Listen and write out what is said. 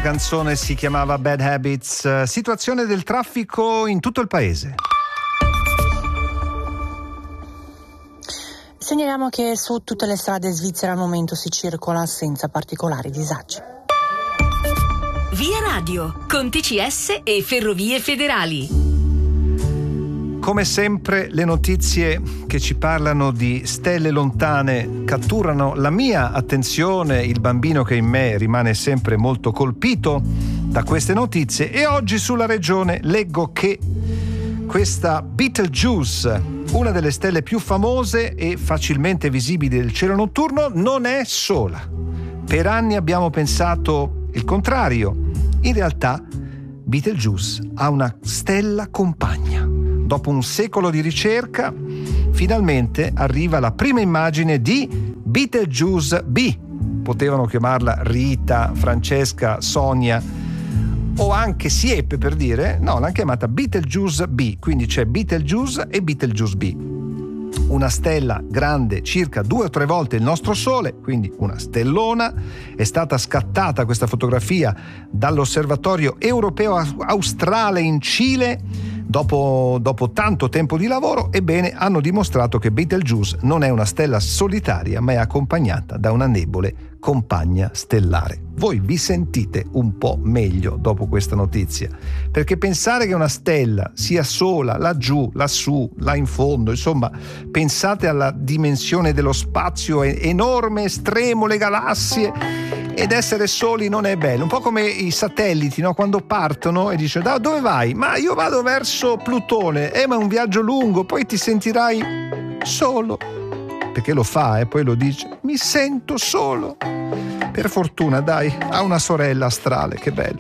La canzone si chiamava Bad Habits. Situazione del traffico in tutto il paese. Segnaliamo che su tutte le strade svizzere al momento si circola senza particolari disagi. Via Radio, con TCS e Ferrovie Federali. Come sempre le notizie che ci parlano di stelle lontane catturano la mia attenzione, il bambino che in me rimane sempre molto colpito da queste notizie, e oggi sulla regione leggo che questa Betelgeuse, una delle stelle più famose e facilmente visibili del cielo notturno, non è sola. Per anni abbiamo pensato il contrario. In realtà Betelgeuse ha una stella compagna. Dopo un secolo di ricerca, finalmente arriva la prima immagine di Betelgeuse B. Potevano chiamarla Rita, Francesca, Sonia o anche Siepe, per dire. No, l'hanno chiamata Betelgeuse B, quindi c'è Betelgeuse e Betelgeuse B. Una stella grande circa 2 o 3 volte il nostro Sole, quindi una stellona. È stata scattata questa fotografia dall'Osservatorio Europeo Australe in Cile dopo tanto tempo di lavoro. Ebbene, hanno dimostrato che Betelgeuse non è una stella solitaria, ma è accompagnata da una nebole compagna stellare. Voi vi sentite un po' meglio dopo questa notizia, perché pensare che una stella sia sola laggiù, lassù, là in fondo, insomma, pensate alla dimensione dello spazio enorme, estremo, le galassie, ed essere soli non è bello. Un po' come i satelliti, no? Quando partono e dice dove vai? Ma io vado verso Plutone. Ma è un viaggio lungo, poi ti sentirai solo, perché lo fa e poi lo dice: mi sento solo. Per fortuna, dai, ha una sorella astrale, che bello.